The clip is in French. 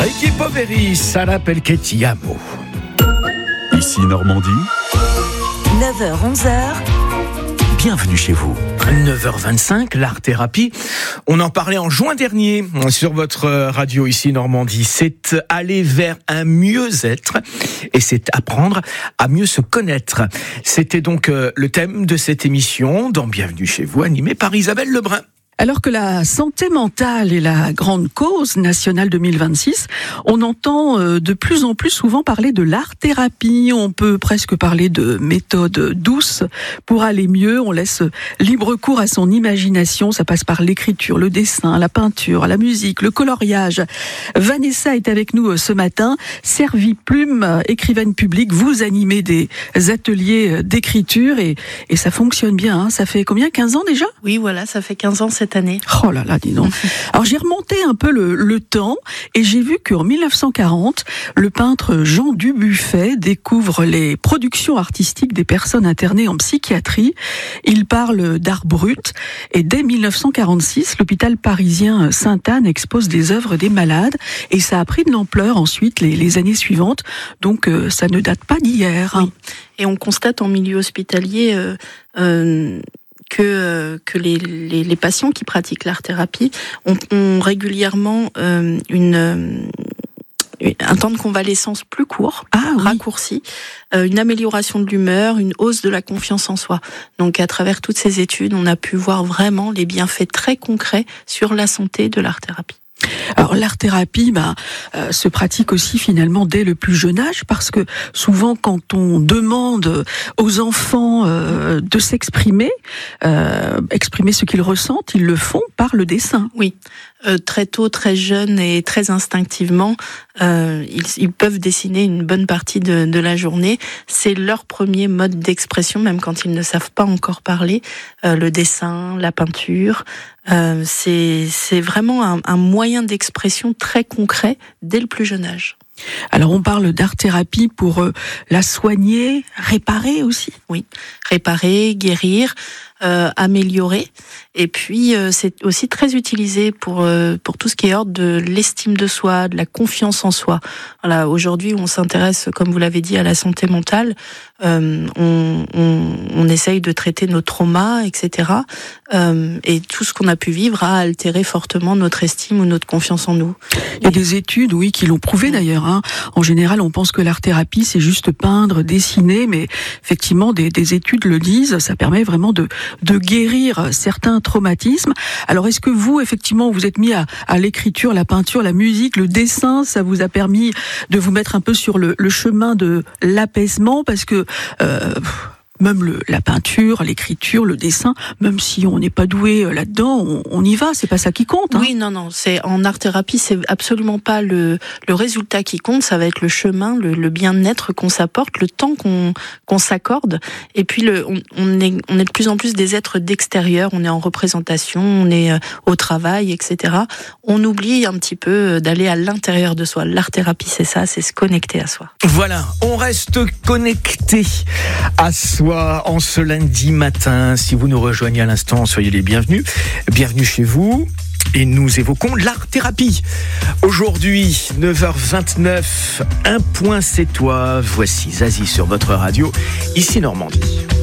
Ricky Poveri, ça l'appelle Ketiamo. Ici Normandie. 9h-11h. Bienvenue chez vous. 9h25, l'art-thérapie. On en parlait en juin dernier sur votre radio ici Normandie. C'est aller vers un mieux-être et c'est apprendre à mieux se connaître. C'était donc le thème de cette émission dans Bienvenue chez vous, animée par Isabelle Lebrun. Alors que la santé mentale est la grande cause nationale 2026, on entend de plus en plus souvent parler de l'art-thérapie. On peut presque parler de méthode douce pour aller mieux. On laisse libre cours à son imagination. Ça passe par l'écriture, le dessin, la peinture, la musique, le coloriage. Vanessa est avec nous ce matin. Servie-Plume, écrivaine publique, vous animez des ateliers d'écriture et ça fonctionne bien. Hein. Ça fait combien, 15 ans déjà ? Oui, voilà, ça fait 15 ans cette année. Oh là là, dis donc. Alors j'ai remonté un peu le temps et j'ai vu qu'en 1940, le peintre Jean Dubuffet découvre les productions artistiques des personnes internées en psychiatrie. Il parle d'art brut et dès 1946, l'hôpital parisien Sainte-Anne expose des œuvres des malades et ça a pris de l'ampleur ensuite les années suivantes. Donc ça ne date pas d'hier. Oui. Et on constate en milieu hospitalier que les patients qui pratiquent l'art-thérapie ont régulièrement un temps de convalescence plus court, raccourci, une amélioration de l'humeur, une hausse de la confiance en soi. Donc à travers toutes ces études, on a pu voir vraiment les bienfaits très concrets sur la santé de l'art-thérapie. Alors l'art-thérapie se pratique aussi finalement dès le plus jeune âge parce que souvent quand on demande aux enfants de s'exprimer, exprimer ce qu'ils ressentent, ils le font par le dessin. Oui, très tôt, très jeune et très instinctivement, ils peuvent dessiner une bonne partie de la journée. C'est leur premier mode d'expression, même quand ils ne savent pas encore parler. Le dessin, la peinture, c'est vraiment un moyen d'expression très concret dès le plus jeune âge. Alors on parle d'art-thérapie pour la soigner, réparer aussi. Oui, réparer, guérir, améliorer. Et puis c'est aussi très utilisé pour tout ce qui est ordre de l'estime de soi, de la confiance en soi. Voilà, aujourd'hui on s'intéresse, comme vous l'avez dit, à la santé mentale. On essaye de traiter nos traumas, etc. Et tout ce qu'on a pu vivre a altéré fortement notre estime ou notre confiance en nous. Il y a des études, oui, qui l'ont prouvé d'ailleurs. Hein. En général, on pense que l'art-thérapie, c'est juste peindre, dessiner, mais effectivement, des études le disent. Ça permet vraiment de guérir certains traumatismes. Alors, est-ce que vous, effectivement, vous êtes mis à l'écriture, la peinture, la musique, le dessin, ça vous a permis de vous mettre un peu sur le chemin de l'apaisement, parce que même la peinture, l'écriture, le dessin, même si on n'est pas doué là-dedans, on y va, c'est pas ça qui compte. Hein. Oui, non, c'est en art-thérapie, c'est absolument pas le résultat qui compte, ça va être le chemin, le bien-être qu'on s'apporte, le temps qu'on s'accorde, et puis on est de plus en plus des êtres d'extérieur, on est en représentation, on est au travail, etc. On oublie un petit peu d'aller à l'intérieur de soi. L'art-thérapie, c'est ça, c'est se connecter à soi. Voilà, on reste connecté à soi en ce lundi matin. Si vous nous rejoignez à l'instant, soyez les bienvenus. Bienvenue chez vous. Et nous évoquons l'art-thérapie. Aujourd'hui, 9h29, un point c'est toi. Voici Zazie sur votre radio, ici Normandie.